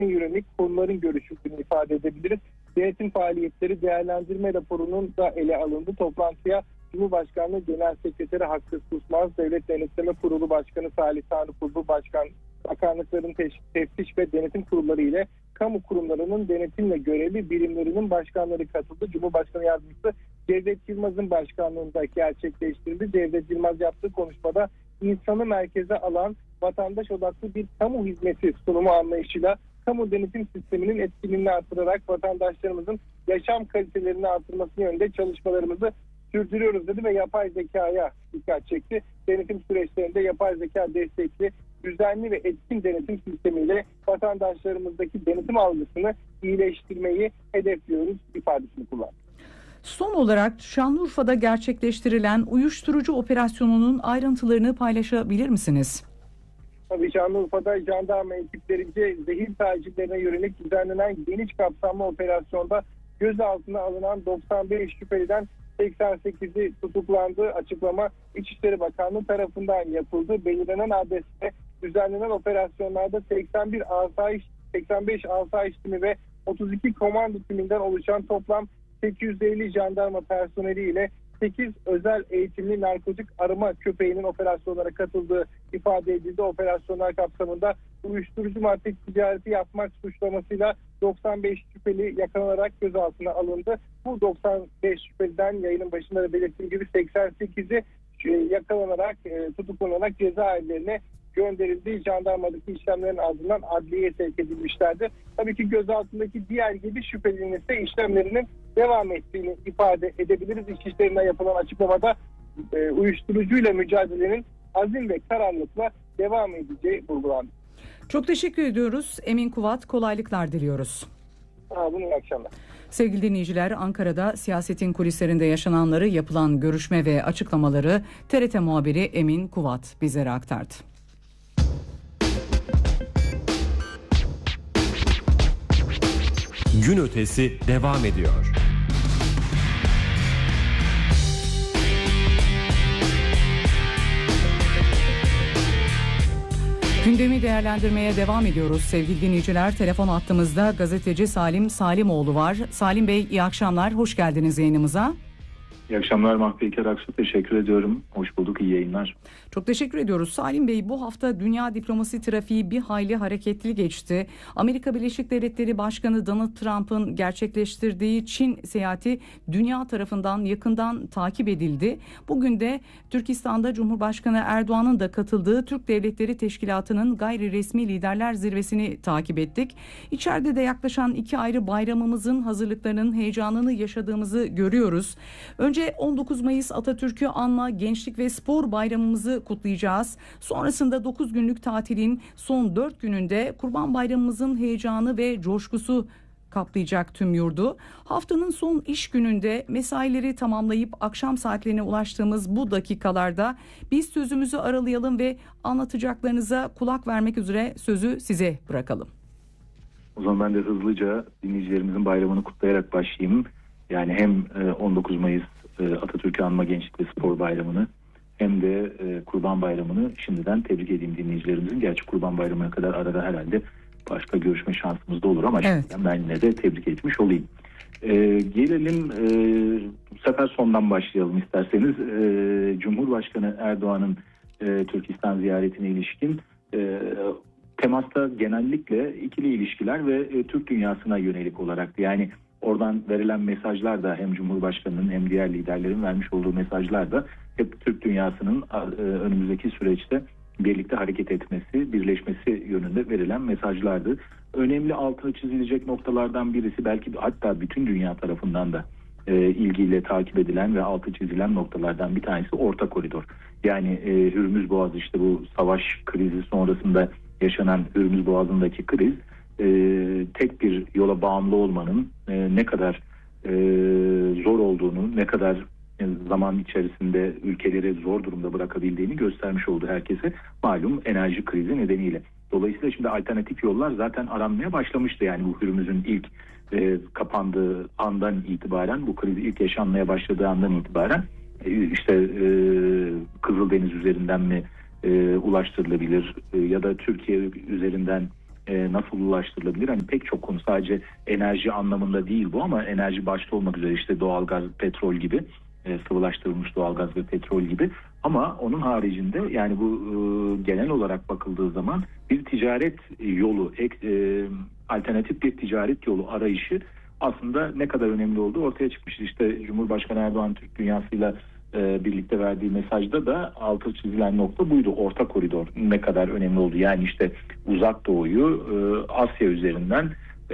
yönelik konuların görüşüldüğünü ifade edebiliriz. Denetim faaliyetleri değerlendirme raporunun da ele alındı. Toplantıya Cumhurbaşkanlığı Genel Sekreteri Hakkı Susmaz, Devlet Denetleme Kurulu Başkanı Salih Tanrıkulu, bakanlıkların teftiş ve denetim kurulları ile kamu kurumlarının denetimle görevli birimlerinin başkanları katıldı. Cumhurbaşkanı Yardımcısı Cevdet Yılmaz'ın başkanlığında gerçekleştirildi. Cevdet Yılmaz yaptığı konuşmada insanı merkeze alan vatandaş odaklı bir kamu hizmeti sunumu anlayışıyla kamu denetim sisteminin etkinliğini artırarak vatandaşlarımızın yaşam kalitelerini artırması yönünde çalışmalarımızı sürdürüyoruz dedi ve yapay zekaya dikkat çekti. Denetim süreçlerinde yapay zeka destekli, düzenli ve etkin denetim sistemiyle vatandaşlarımızdaki denetim algısını iyileştirmeyi hedefliyoruz ifadesini kullandı. Son olarak Şanlıurfa'da gerçekleştirilen uyuşturucu operasyonunun ayrıntılarını paylaşabilir misiniz? Tabii Şanlıurfa'da jandarma ekiplerince zehir tacirlerine yönelik düzenlenen geniş kapsamlı operasyonda gözaltına alınan 95 şüpheliden 88'i tutuklandığı açıklama İçişleri Bakanlığı tarafından yapıldı. Belirlenen adreste düzenlenen operasyonlarda 85 asayiş timi ve 32 komando timinden oluşan toplam 850 jandarma personeli ile 8 özel eğitimli narkotik arama köpeğinin operasyonlara katıldığı ifade edildi. Operasyonlar kapsamında uyuşturucu madde ticareti yapmak suçlamasıyla 95 şüpheli yakalanarak gözaltına alındı. Bu 95 şüpheliden yayının başında da belirttiğim gibi 88'i yakalanarak tutuklanarak cezaevlerine gönderildi. Jandarmadaki işlemlerin ardından adliyeye sevk edilmişlerdi. Tabii ki gözaltındaki diğer 7 şüphelinin ise işlemlerinin devam ettiğini ifade edebiliriz. İçişlerinden yapılan açıklamada uyuşturucuyla mücadelenin azim ve kararlılıkla devam edeceği vurgulandı. Çok teşekkür ediyoruz. Emin Kuvat, kolaylıklar diliyoruz. Bunun iyi akşamlar. Sevgili dinleyiciler, Ankara'da siyasetin kulislerinde yaşananları, yapılan görüşme ve açıklamaları TRT muhabiri Emin Kuvat bizlere aktardı. Gün ötesi devam ediyor. Gündemi değerlendirmeye devam ediyoruz sevgili dinleyiciler. Telefon hattımızda gazeteci Salim Salimoğlu var. Salim Bey, iyi akşamlar, hoş geldiniz yayınımıza. İyi akşamlar Mahfi Keraksu, teşekkür ediyorum. Hoş bulduk, iyi yayınlar. Çok teşekkür ediyoruz. Salim Bey, bu hafta dünya diplomasi trafiği bir hayli hareketli geçti. Amerika Birleşik Devletleri Başkanı Donald Trump'ın gerçekleştirdiği Çin seyahati dünya tarafından yakından takip edildi. Bugün de Türkistan'da Cumhurbaşkanı Erdoğan'ın da katıldığı Türk Devletleri Teşkilatı'nın gayri resmi liderler zirvesini takip ettik. İçeride de yaklaşan iki ayrı bayramımızın hazırlıklarının heyecanını yaşadığımızı görüyoruz. Önce 19 Mayıs Atatürk'ü anma Gençlik ve Spor Bayramımızı kutlayacağız. Sonrasında 9 günlük tatilin son 4 gününde Kurban Bayramımızın heyecanı ve coşkusu kaplayacak tüm yurdu. Haftanın son iş gününde mesaileri tamamlayıp akşam saatlerine ulaştığımız bu dakikalarda biz sözümüzü aralayalım ve anlatacaklarınıza kulak vermek üzere sözü size bırakalım. O zaman ben de hızlıca dinleyicilerimizin bayramını kutlayarak başlayayım. Yani hem 19 Mayıs Atatürk'ü anma Gençlik ve Spor Bayramı'nı hem de Kurban Bayramı'nı şimdiden tebrik edeyim dinleyicilerimizin. Gerçi Kurban Bayramı'na kadar arada herhalde başka görüşme şansımız da olur ama evet, ben yine de tebrik etmiş olayım. Gelelim bu sefer sondan başlayalım isterseniz. Cumhurbaşkanı Erdoğan'ın Türkistan ziyaretine ilişkin temasta genellikle ikili ilişkiler ve Türk dünyasına yönelik olarak, yani oradan verilen mesajlar da hem Cumhurbaşkanı'nın hem diğer liderlerin vermiş olduğu mesajlar da hep Türk dünyasının önümüzdeki süreçte birlikte hareket etmesi, birleşmesi yönünde verilen mesajlardı. Önemli altını çizilecek noktalardan birisi, belki hatta bütün dünya tarafından da ilgiyle takip edilen ve altı çizilen noktalardan bir tanesi Orta Koridor. Yani Hürmüz Boğazı, işte bu savaş krizi sonrasında yaşanan Hürmüz Boğazı'ndaki kriz, tek bir yola bağımlı olmanın ne kadar zor olduğunu, ne kadar zaman içerisinde ülkeleri zor durumda bırakabildiğini göstermiş oldu herkese, malum enerji krizi nedeniyle. Dolayısıyla şimdi alternatif yollar zaten aranmaya başlamıştı. Yani bu Hürmüz'ün ilk kapandığı andan itibaren, bu krizi ilk yaşanmaya başladığı andan itibaren işte Kızıldeniz üzerinden mi ulaştırılabilir ya da Türkiye üzerinden nasıl ulaştırılabilir? Hani pek çok konu, sadece enerji anlamında değil bu, ama enerji başta olmak üzere işte doğalgaz, petrol gibi, sıvılaştırılmış doğalgaz ve petrol gibi. Ama onun haricinde yani bu genel olarak bakıldığı zaman bir ticaret yolu, alternatif bir ticaret yolu arayışı aslında ne kadar önemli olduğu ortaya çıkmış. İşte Cumhurbaşkanı Erdoğan Türk dünyasıyla birlikte verdiği mesajda da altı çizilen nokta buydu. Orta koridor ne kadar önemli oldu. Yani işte Uzak Doğu'yu Asya üzerinden,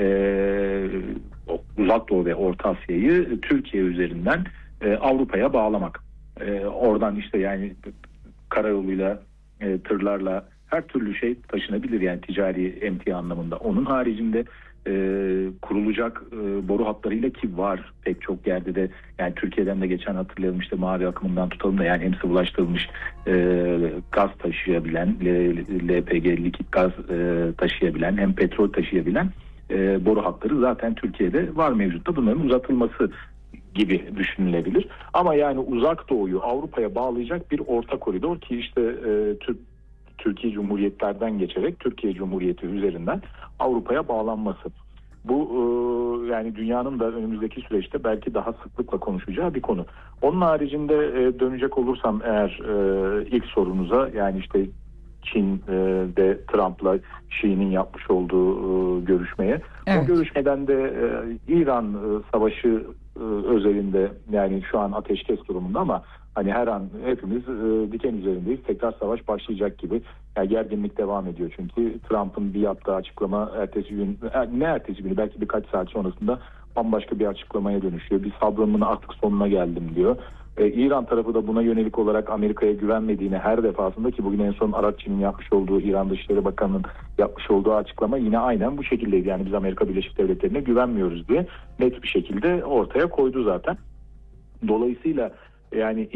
Uzak Doğu ve Orta Asya'yı Türkiye üzerinden Avrupa'ya bağlamak. Oradan işte yani karayoluyla, tırlarla her türlü şey taşınabilir yani ticari emtia anlamında. Onun haricinde kurulacak boru hatlarıyla, ki var pek çok yerde de, yani Türkiye'den de geçen hatırlayalım, işte mavi akımından tutalım da yani hem sıvılaştırılmış gaz taşıyabilen, LPG likit gaz taşıyabilen, hem petrol taşıyabilen boru hatları zaten Türkiye'de var mevcutta. Bunların uzatılması gibi düşünülebilir. Ama yani Uzak Doğu'yu Avrupa'ya bağlayacak bir orta koridor, ki işte Türkiye Cumhuriyetlerden geçerek Türkiye Cumhuriyeti üzerinden Avrupa'ya bağlanması. Bu yani dünyanın da önümüzdeki süreçte belki daha sıklıkla konuşacağı bir konu. Onun haricinde dönecek olursam eğer ilk sorunuza, yani işte Çin'de Trump'la Xi'nin yapmış olduğu görüşmeye. Evet. O görüşmeden de İran savaşı özelinde, yani şu an ateşkes durumunda ama hani her an hepimiz diken üzerindeyiz. Tekrar savaş başlayacak gibi. Yani gerginlik devam ediyor çünkü Trump'ın bir yaptığı açıklama ertesi günü belki birkaç saat sonrasında bambaşka bir açıklamaya dönüşüyor. Bir sabrımın artık sonuna geldim diyor. İran tarafı da buna yönelik olarak Amerika'ya güvenmediğini her defasında, ki bugün en son Arakçı'nın yapmış olduğu, İran Dışişleri Bakanı'nın yapmış olduğu açıklama yine aynen bu şekildeydi. Yani biz Amerika Birleşik Devletleri'ne güvenmiyoruz diye net bir şekilde ortaya koydu zaten. Dolayısıyla yani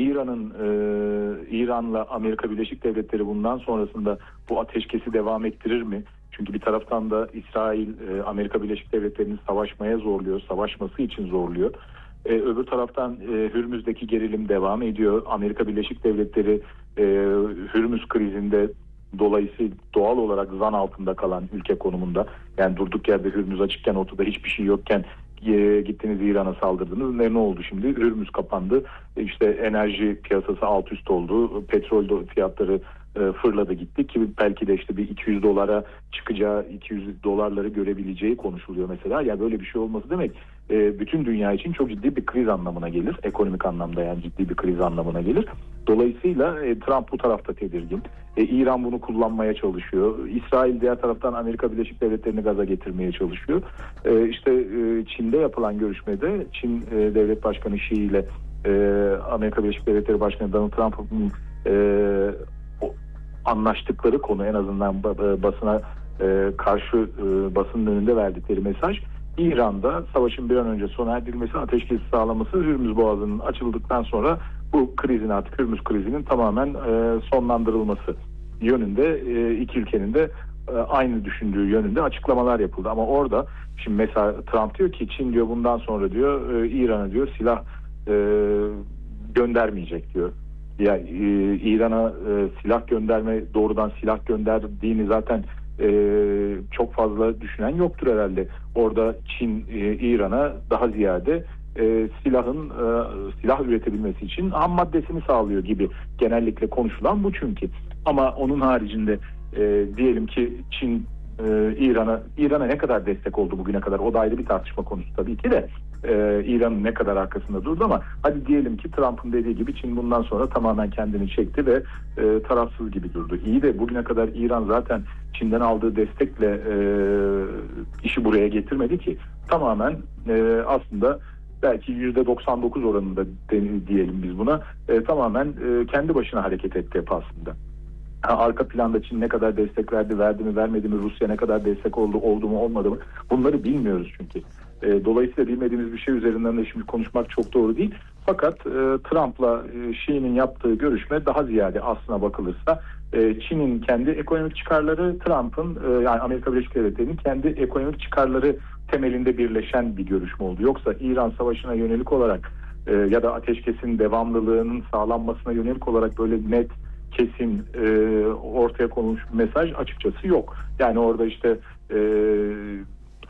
İran'la Amerika Birleşik Devletleri bundan sonrasında bu ateşkesi devam ettirir mi? Çünkü bir taraftan da İsrail Amerika Birleşik Devletleri'ni savaşmaya zorluyor, savaşması için zorluyor. Öbür taraftan Hürmüz'deki gerilim devam ediyor. Amerika Birleşik Devletleri Hürmüz krizinde dolayısıyla doğal olarak zan altında kalan ülke konumunda. Yani durduk yerde Hürmüz açıkken, ortada hiçbir şey yokken gittiniz İran'a saldırdınız. Ne oldu şimdi? Hürmüz kapandı. İşte enerji piyasası alt üst oldu. Petrol fiyatları fırladı gitti, ki belki de işte bir 200 dolara çıkacağı, 200 dolarları görebileceği konuşuluyor mesela. Yani böyle bir şey olması demek bütün dünya için çok ciddi bir kriz anlamına gelir. Ekonomik anlamda yani ciddi bir kriz anlamına gelir. Dolayısıyla Trump bu tarafta tedirgin. İran bunu kullanmaya çalışıyor. İsrail diğer taraftan Amerika Birleşik Devletleri'ni gaza getirmeye çalışıyor. İşte Çin'de yapılan görüşmede Çin Devlet Başkanı Xi ile Amerika Birleşik Devletleri Başkanı Donald Trump'ın anlaştıkları konu, en azından basına karşı basının önünde verdikleri mesaj, İran'da savaşın bir an önce sona erdirilmesi, ateşkesi sağlaması, Hürmüz Boğazı'nın açıldıktan sonra bu krizin, artık Hürmüz krizinin tamamen sonlandırılması yönünde iki ülkenin de aynı düşündüğü yönünde açıklamalar yapıldı. Ama orada şimdi mesela Trump diyor ki Çin diyor bundan sonra diyor İran'a diyor silah göndermeyecek diyor. Ya İran'a silah gönderme, doğrudan silah gönderdiğini zaten çok fazla düşünen yoktur herhalde. Orada Çin İran'a daha ziyade silah üretebilmesi için ham maddesini sağlıyor gibi genellikle konuşulan bu çünkü. Ama onun haricinde diyelim ki Çin İran'a ne kadar destek oldu bugüne kadar, o da ayrı bir tartışma konusu tabii ki de. İran'ın ne kadar arkasında durdu, ama hadi diyelim ki Trump'ın dediği gibi Çin bundan sonra tamamen kendini çekti ve tarafsız gibi durdu. İyi de bugüne kadar İran zaten Çin'den aldığı destekle işi buraya getirmedi ki. Tamamen aslında belki %99 oranında diyelim biz buna, tamamen kendi başına hareket etti hep aslında. Arka planda Çin ne kadar destek verdi mi vermedi mi, Rusya ne kadar destek oldu mu olmadı mı, bunları bilmiyoruz çünkü. Dolayısıyla bilmediğimiz bir şey üzerinden de şimdi konuşmak çok doğru değil. Fakat Trump'la Xi'nin yaptığı görüşme daha ziyade aslına bakılırsa Çin'in kendi ekonomik çıkarları, Trump'ın yani Amerika Birleşik Devletleri'nin kendi ekonomik çıkarları temelinde birleşen bir görüşme oldu. Yoksa İran savaşına yönelik olarak ya da ateşkesin devamlılığının sağlanmasına yönelik olarak böyle net, kesin ortaya konulmuş bir mesaj açıkçası yok. Yani orada işte